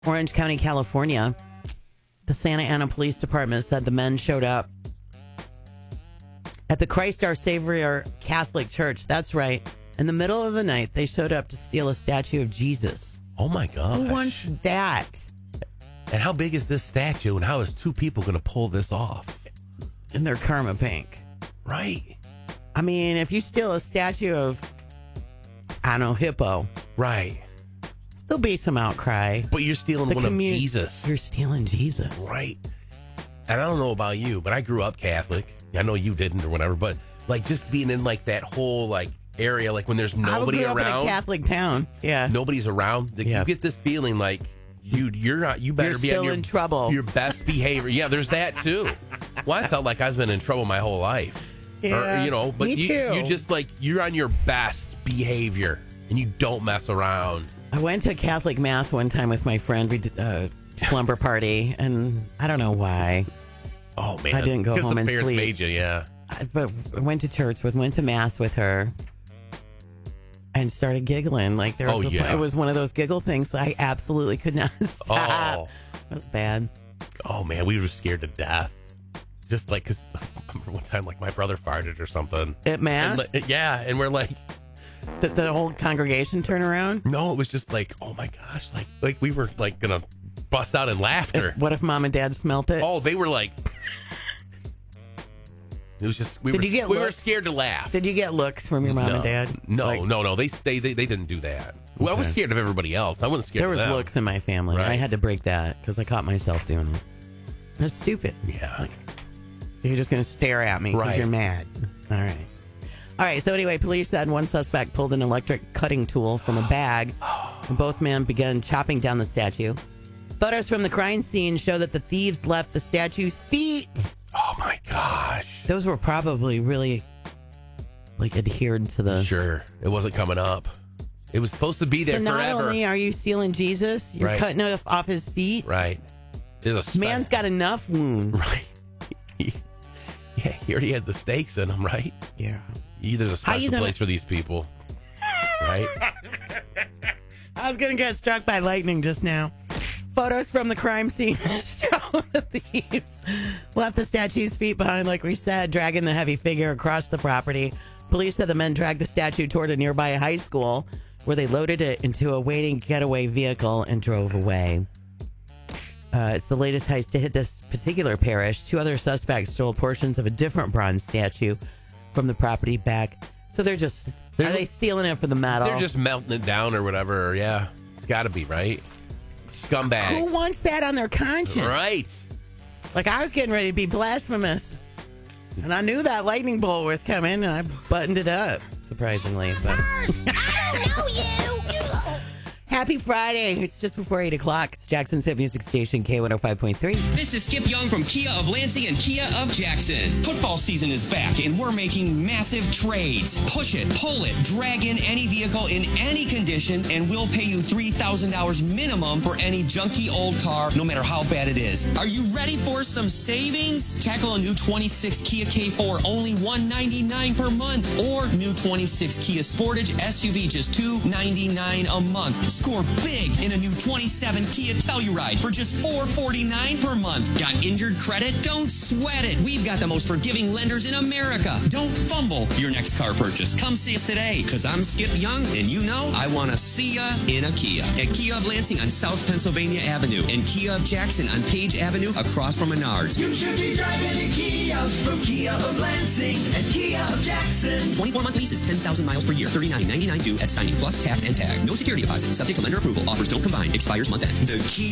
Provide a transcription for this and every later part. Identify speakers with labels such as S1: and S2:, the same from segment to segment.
S1: Orange County, California. The Santa Ana Police Department said the men showed up at the Christ Our Savior Catholic Church. That's right. In the middle of the night, they showed up to steal a statue of Jesus.
S2: Oh, my gosh.
S1: Who wants that?
S2: And how big is this statue, and how is two people going to pull this off?
S1: In their karma pink.
S2: Right.
S1: I mean, if you steal a statue of, I don't know, hippo.
S2: Right.
S1: There'll be some outcry.
S2: But you're stealing one of Jesus.
S1: You're stealing Jesus.
S2: Right. And I don't know about you, but I grew up Catholic. I know you didn't or whatever, but like just being in like that whole like area, like when there's nobody
S1: I grew
S2: around.
S1: up in a Catholic town. Yeah.
S2: Nobody's around. Like, you get this feeling like you're not, you better
S1: you're
S2: be
S1: still
S2: on
S1: in trouble.
S2: Your best behavior. Yeah, there's that too. Well, I felt like I've been in trouble my whole life.
S1: Yeah,
S2: But
S1: me too.
S2: you just like, you're on your best behavior and you don't mess around.
S1: I went to Catholic Mass one time with my friend. We did a slumber party, and I don't know why.
S2: Oh, man.
S1: I didn't go home and
S2: parents
S1: sleep.
S2: made you, yeah.
S1: But I went to church, went to Mass with her, and started giggling. Like there was it was one of those giggle things. I absolutely could not stop.
S2: Oh.
S1: It was bad.
S2: Oh, man, we were scared to death. Just like, because I remember one time, like, my brother farted or something.
S1: At Mass?
S2: And, and we're like...
S1: The whole congregation turn around?
S2: No, it was just like, oh my gosh, like we were like gonna bust out in laughter.
S1: What if Mom and Dad smelt it?
S2: Oh, they were like, it was just we were scared to laugh.
S1: Did you get looks from your mom and dad?
S2: No, no, they didn't do that. Well, I was scared of everybody else. I wasn't scared.
S1: There was
S2: of them.
S1: looks in my family.
S2: Right.
S1: I had to break that because I caught myself doing it. It's stupid.
S2: Yeah.
S1: So you're just gonna stare at me because you're mad. All right. All right, so anyway, police said one suspect pulled an electric cutting tool from a bag, and both men began chopping down the statue. Photos from the crime scene show that the thieves left the statue's feet.
S2: Oh, my gosh.
S1: Those were probably really, like, adhered to the...
S2: Sure, it wasn't coming up. It was supposed to be there
S1: so not
S2: forever.
S1: only are you stealing Jesus, you're cutting it off his feet.
S2: Right. There's
S1: Man's got enough wound.
S2: Right. Yeah, he already had the stakes in him, right?
S1: Yeah.
S2: There's a special place for these people, right?
S1: I was going to get struck by lightning just now. Photos from the crime scene show the thieves left the statue's feet behind, like we said, dragging the heavy figure across the property. Police said the men dragged the statue toward a nearby high school, where they loaded it into a waiting getaway vehicle and drove away. It's the latest heist to hit this particular parish. Two other suspects stole portions of a different bronze statue from the property back. So are they stealing it for the metal?
S2: They're just melting it down or whatever. Yeah, it's got to be, right? Scumbags.
S1: Who wants that on their conscience?
S2: Right.
S1: Like, I was getting ready to be blasphemous, and I knew that lightning bolt was coming, and I buttoned it up, surprisingly. But
S3: I don't know you.
S1: Happy Friday. It's just before 8 o'clock. It's Jackson's hit music station, K105.3.
S4: This is Skip Young from Kia of Lansing and Kia of Jackson. Football season is back, and we're making massive trades. Push it, pull it, drag in any vehicle in any condition, and we'll pay you $3,000 minimum for any junky old car, no matter how bad it is. Are you ready for some savings? Tackle a new 26 Kia K4, only $199 per month, or new 26 Kia Sportage SUV, just $299 a month. Score big in a new 27 Kia Telluride for just $449 per month. Got injured credit? Don't sweat it. We've got the most forgiving lenders in America. Don't fumble your next car purchase. Come see us today, because I'm Skip Young, and you know I want to see ya in a Kia. At Kia of Lansing on South Pennsylvania Avenue, and Kia of Jackson on Page Avenue across from Menards.
S5: You should be driving a Kia from Kia of Lansing and Kia of Jackson.
S4: 24-month lease is 10,000 miles per year. $39.99 due at signing plus tax and tag. No security deposit. Subject to lender approval. Offers don't combine. Expires month end.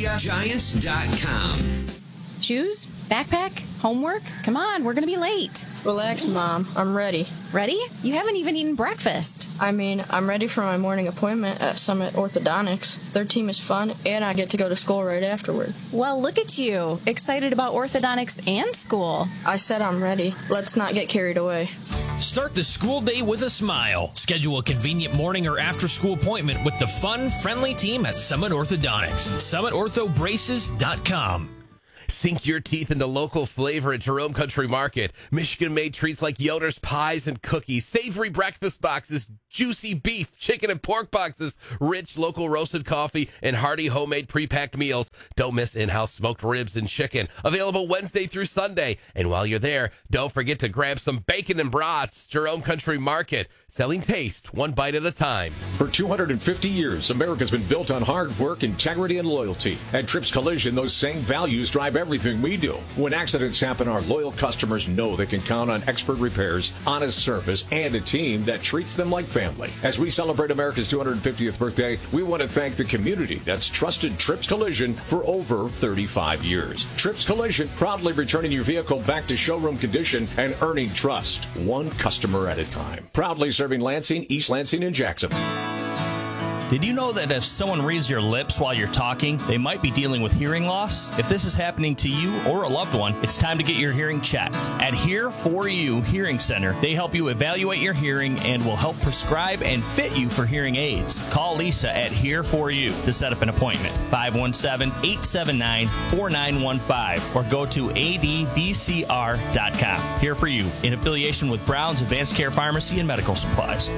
S4: TheKiaGiants.com.
S6: Shoes? Backpack? Homework? Come on, we're going to be late.
S7: Relax, Mom. I'm ready.
S6: Ready? You haven't even eaten breakfast.
S7: I mean, I'm ready for my morning appointment at Summit Orthodontics. Their team is fun, and I get to go to school right afterward.
S6: Well, look at you. Excited about orthodontics and school.
S7: I said I'm ready. Let's not get carried away.
S8: Start the school day with a smile. Schedule a convenient morning or after-school appointment with the fun, friendly team at Summit Orthodontics. SummitOrthoBraces.com.
S2: Sink your teeth into local flavor at Jerome Country Market. Michigan-made treats like Yoder's pies and cookies, savory breakfast boxes, juicy beef, chicken, and pork boxes, rich local roasted coffee, and hearty homemade pre-packed meals. Don't miss in-house smoked ribs and chicken. Available Wednesday through Sunday. And while you're there, don't forget to grab some bacon and brats. Jerome Country Market, selling taste one bite at a time.
S9: For 250 years, America's been built on hard work, integrity, and loyalty. At Trips Collision, those same values drive everything we do. When accidents happen, our loyal customers know they can count on expert repairs, honest service, and a team that treats them like family. As we celebrate America's 250th birthday, we want to thank the community that's trusted Trips Collision for over 35 years. Trips Collision, proudly returning your vehicle back to showroom condition and earning trust, one customer at a time. Proudly serving Lansing, East Lansing, and Jackson.
S8: Did you know that if someone reads your lips while you're talking, they might be dealing with hearing loss? If this is happening to you or a loved one, it's time to get your hearing checked. At Here For You Hearing Center, they help you evaluate your hearing and will help prescribe and fit you for hearing aids. Call Lisa at Here For You to set up an appointment. 517-879-4915 or go to advcr.com. Here For You, in affiliation with Brown's Advanced Care Pharmacy and Medical Supplies.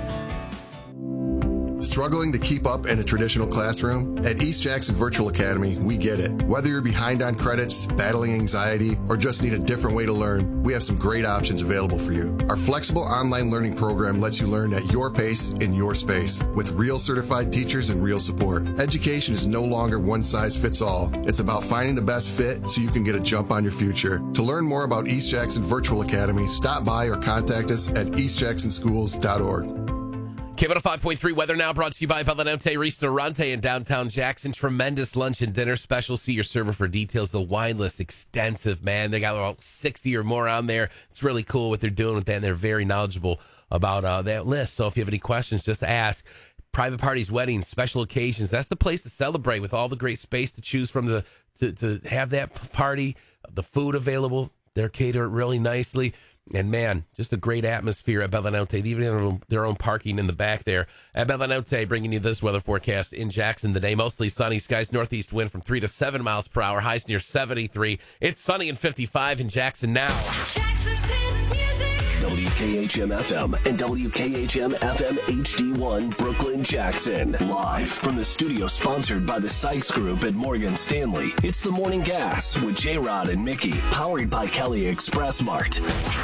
S10: Struggling to keep up in a traditional classroom? At East Jackson Virtual Academy, we get it. Whether you're behind on credits, battling anxiety, or just need a different way to learn, we have some great options available for you. Our flexible online learning program lets you learn at your pace in your space with real certified teachers and real support. Education is no longer one size fits all. It's about finding the best fit so you can get a jump on your future. To learn more about East Jackson Virtual Academy, stop by or contact us at eastjacksonschools.org.
S2: K105.3 weather now brought to you by Bellinente Restaurante in downtown Jackson. Tremendous lunch and dinner special. See your server for details. The wine list, extensive, man. They got about 60 or more on there. It's really cool what they're doing with that, and they're very knowledgeable about that list. So if you have any questions, just ask. Private parties, weddings, special occasions. That's the place to celebrate with all the great space to choose from to have that party. The food available. They're catered really nicely. And, man, just a great atmosphere at Bellinente. They even have their own parking in the back there. At Bellinente, bringing you this weather forecast in Jackson today. Mostly sunny skies, northeast wind from 3 to 7 miles per hour. Highs near 73. It's sunny and 55 in Jackson now.
S3: Jackson's hit music.
S11: WKHM-FM and WKHM-FM HD1 Brooklyn, Jackson. Live from the studio sponsored by the Sykes Group at Morgan Stanley. It's The Morning Gas with J-Rod and Mickey. Powered by Kelly Express Mart.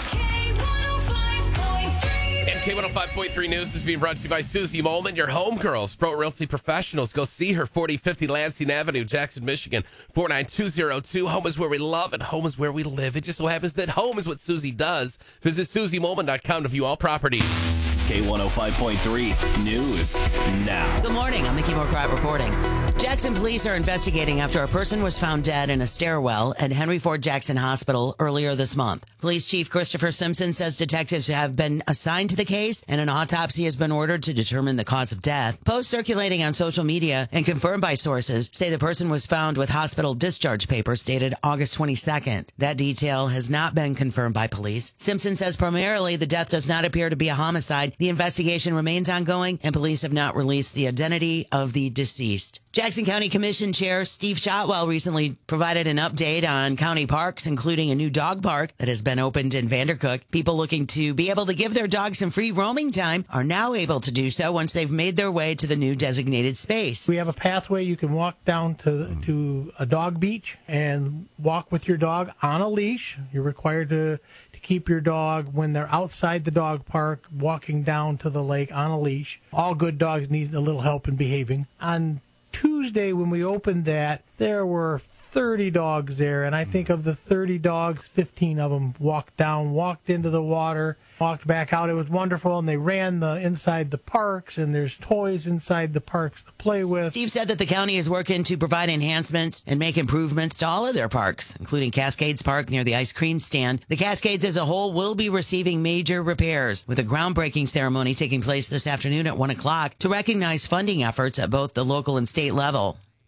S2: And K105.3 News is being brought to you by Susie Molman, your home girls, Pro Realty Professionals. Go see her, 4050 Lansing Avenue, Jackson, Michigan, 49202. Home is where we love and home is where we live. It just so happens that home is what Susie does. Visit SusieMolman.com to view all properties.
S11: K105.3 News now.
S1: Good morning. I'm Mickey Morcott reporting. Jackson police are investigating after a person was found dead in a stairwell at Henry Ford Jackson Hospital earlier this month. Police Chief Christopher Simpson says detectives have been assigned to the case and an autopsy has been ordered to determine the cause of death. Posts circulating on social media and confirmed by sources say the person was found with hospital discharge papers dated August 22nd. That detail has not been confirmed by police. Simpson says primarily the death does not appear to be a homicide. The investigation remains ongoing and police have not released the identity of the deceased. Jackson County Commission Chair Steve Shotwell recently provided an update on county parks, including a new dog park that has been opened in Vandercook. People looking to be able to give their dogs some free roaming time are now able to do so once they've made their way to the new designated space.
S12: We have a pathway you can walk down to a dog beach and walk with your dog on a leash. You're required to keep your dog when they're outside the dog park, walking down to the lake on a leash. All good dogs need a little help in behaving. On Tuesday, when we opened that, there were 30 dogs there, and I think of the 30 dogs, 15 of them walked down, walked into the water, walked back out. It was wonderful, and they ran inside the parks, and there's toys inside the parks to play with.
S1: Steve said that the county is working to provide enhancements and make improvements to all of their parks, including Cascades Park near the ice cream stand. The Cascades as a whole will be receiving major repairs, with a groundbreaking ceremony taking place this afternoon at 1 o'clock to recognize funding efforts at both the local and state level.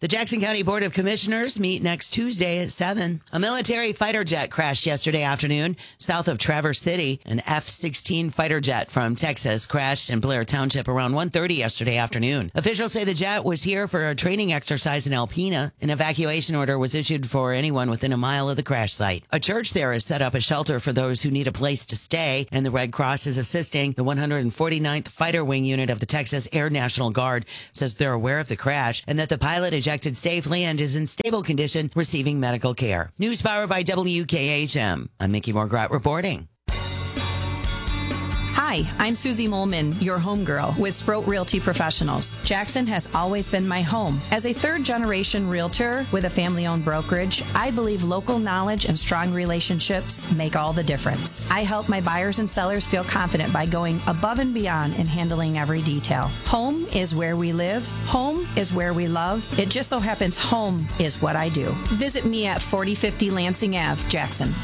S1: The Jackson County Board of Commissioners meet next Tuesday at 7. A military fighter jet crashed yesterday afternoon south of Traverse City. An F-16 fighter jet from Texas crashed in Blair Township around 1:30 yesterday afternoon. Officials say the jet was here for a training exercise in Alpena. An evacuation order was issued for anyone within a mile of the crash site. A church there has set up a shelter for those who need a place to stay, and the Red Cross is assisting. The 149th Fighter Wing Unit of the Texas Air National Guard says they're aware of the crash and that the pilot ejected safely and is in stable condition, receiving medical care. News powered by WKHM. I'm Mickey Morgrat reporting.
S13: Hi, I'm Susie Molman, your homegirl with Sproat Realty Professionals. Jackson has always been my home. As a third-generation realtor with a family-owned brokerage, I believe local knowledge and strong relationships make all the difference. I help my buyers and sellers feel confident by going above and beyond in handling every detail. Home is where we live. Home is where we love. It just so happens home is what I do. Visit me at 4050 Lansing Ave, Jackson.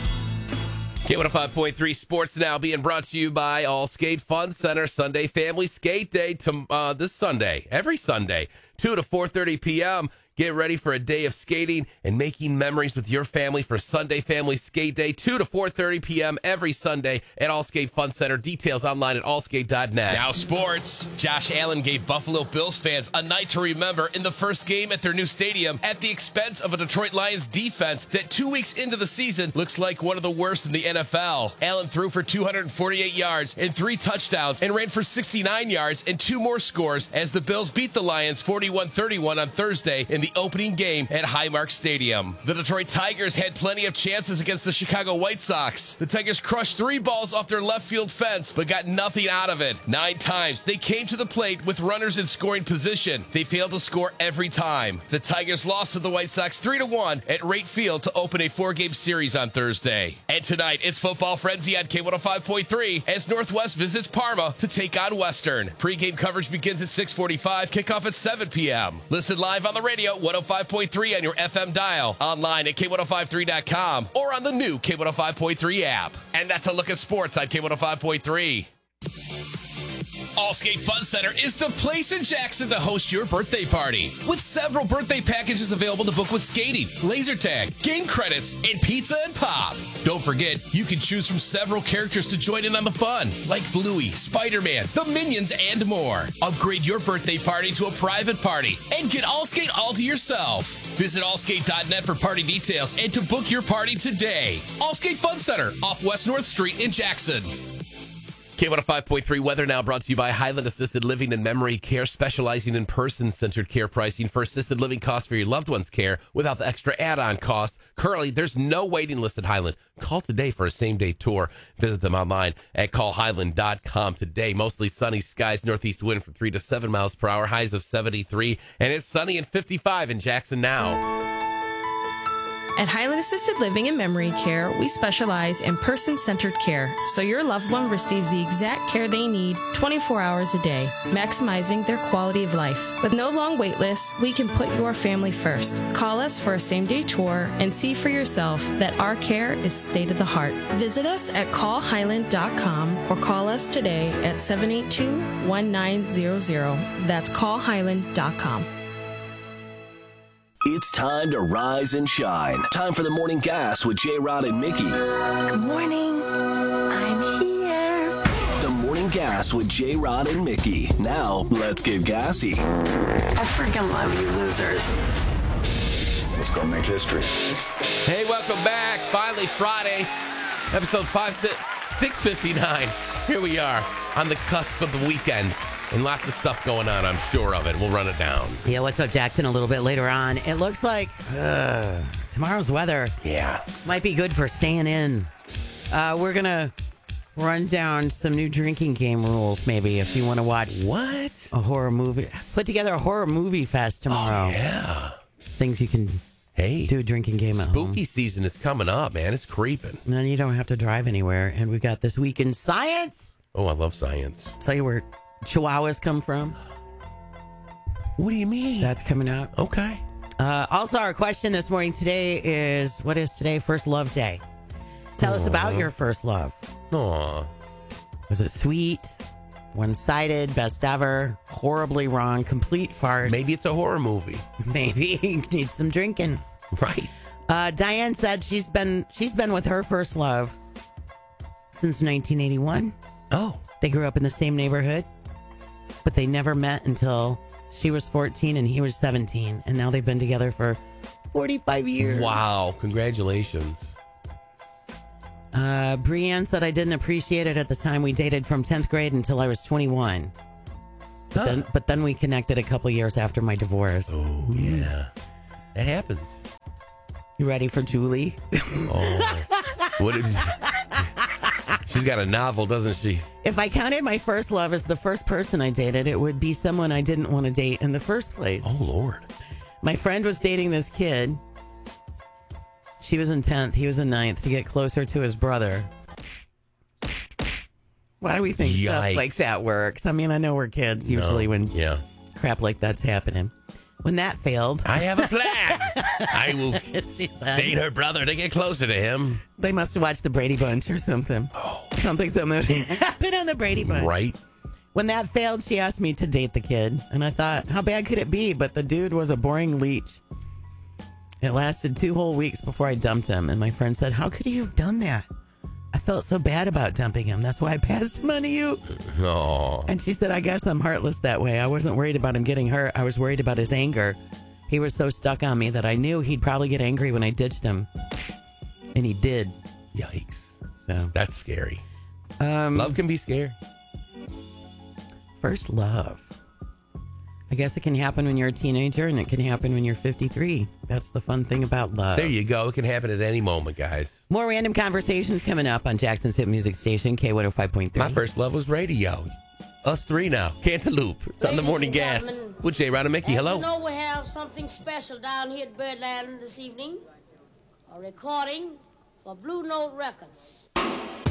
S2: K105.3 Sports Now being brought to you by All Skate Fun Center. Sunday Family Skate Day this Sunday, every Sunday, 2 to 4:30 p.m. Get ready for a day of skating and making memories with your family for Sunday Family Skate Day, 2 to 4:30 p.m. every Sunday at All Skate Fun Center. Details online at allskate.net.
S14: Now sports. Josh Allen gave Buffalo Bills fans a night to remember in the first game at their new stadium at the expense of a Detroit Lions defense that 2 weeks into the season looks like one of the worst in the NFL. Allen threw for 248 yards and 3 touchdowns and ran for 69 yards and 2 more scores as the Bills beat the Lions 41-31 on Thursday in the opening game at Highmark Stadium. The Detroit Tigers had plenty of chances against the Chicago White Sox. The Tigers crushed 3 balls off their left field fence, but got nothing out of it. 9 times they came to the plate with runners in scoring position. They failed to score every time. The Tigers lost to the White Sox 3-1 at Rate Field to open a 4-game series on Thursday. And tonight, it's football frenzy on K105.3 as Northwest visits Parma to take on Western. Pre-game coverage begins at 6:45, kickoff at 7 p.m. Listen live on the radio, 105.3 on your FM dial, online at K1053.com, or on the new K105.3 app. And that's a look at sports on K105.3. Allskate Fun Center is the place in Jackson to host your birthday party. With several birthday packages available to book with skating, laser tag, game credits, and pizza and pop. Don't forget, you can choose from several characters to join in on the fun, like Bluey, Spider-Man, the Minions, and more. Upgrade your birthday party to a private party and get Allskate all to yourself. Visit allskate.net for party details and to book your party today. Allskate Fun Center, off West North Street in Jackson.
S2: K105.3 Weather Now brought to you by Highland Assisted Living and Memory Care, specializing in person-centered care pricing for assisted living costs for your loved one's care without the extra add-on costs. Currently, there's no waiting list at Highland. Call today for a same-day tour. Visit them online at callhighland.com today. Mostly sunny skies, northeast wind from 3 to 7 miles per hour, highs of 73, and it's sunny and 55 in Jackson now.
S15: At Highland Assisted Living and Memory Care, we specialize in person-centered care, so your loved one receives the exact care they need 24 hours a day, maximizing their quality of life. With no long wait lists, we can put your family first. Call us for a same-day tour and see for yourself that our care is state of the heart. Visit us at callhighland.com or call us today at 782-1900. That's callhighland.com.
S11: It's time to rise and shine. Time for the Morning Gas with J-Rod and Mickey.
S16: Good morning. I'm here.
S11: The Morning Gas with J-Rod and Mickey. Now, let's get gassy.
S16: I freaking love you losers.
S17: Let's go make history.
S2: Hey, welcome back. Finally, Friday, episode 659. Here we are on the cusp of the weekend. And lots of stuff going on, I'm sure of it. We'll run it down.
S1: Yeah, what's up, Jackson, a little bit later on. It looks like tomorrow's weather might be good for staying in. We're going to run down some new drinking game rules, maybe, if you want to watch a horror movie. Put together a horror movie fest tomorrow.
S2: Oh, yeah.
S1: Things you can do a drinking game at home.
S2: Spooky season is coming up, man. It's creeping.
S1: And then you don't have to drive anywhere. And we've got This Week in Science.
S2: Oh, I love science.
S1: Tell you where Chihuahuas come from.
S2: What do you mean?
S1: That's coming up.
S2: Okay.
S1: Also, our question this morning today is, what is today? First Love Day. Tell us about your first love.
S2: Aw.
S1: Was it sweet? One-sided, best ever, horribly wrong, complete farce.
S2: Maybe it's a horror movie.
S1: Maybe needs some drinking.
S2: Right.
S1: Diane said she's been with her first love since 1981.
S2: Oh.
S1: They grew up in the same neighborhood, but they never met until she was 14 and he was 17. And now they've been together for 45 years.
S2: Wow. Congratulations.
S1: Brienne said, I didn't appreciate it at the time we dated from 10th grade until I was 21. But then we connected a couple years after my divorce.
S2: Oh, yeah. That happens.
S1: You ready for Julie?
S2: Oh. What did She's got a novel, doesn't she?
S1: If I counted my first love as the first person I dated, it would be someone I didn't want to date in the first place.
S2: Oh, Lord.
S1: My friend was dating this kid. She was in 10th. He was in 9th to get closer to his brother. Why do we think stuff like that works? I mean, I know we're kids usually when crap like that's happening. When that failed.
S2: I have a plan. I will date her brother to get closer to him.
S1: They must have watched the Brady Bunch or something. Oh. Sounds like something that happened on the Brady Bunch.
S2: Right.
S1: When that failed, she asked me to date the kid. And I thought, how bad could it be? But the dude was a boring leech. It lasted 2 whole weeks before I dumped him. And my friend said, how could you have done that? I felt so bad about dumping him. That's why I passed him on to you.
S2: Oh.
S1: And she said, I guess I'm heartless that way. I wasn't worried about him getting hurt. I was worried about his anger. He was so stuck on me that I knew he'd probably get angry when I ditched him. And he did.
S2: Yikes.
S1: So
S2: that's scary. Love can be scary.
S1: First love. I guess it can happen when you're a teenager and it can happen when you're 53. That's the fun thing about love.
S2: There you go. It can happen at any moment, guys.
S1: More random conversations coming up on Jackson's hit music station, K105.3.
S2: My first love was radio. Us three now. Cantaloupe. It's on the morning gas. With Jay, Ron, and Mickey. Hello.
S18: You know we have something special down here at Birdland this evening. A recording for Blue Note Records.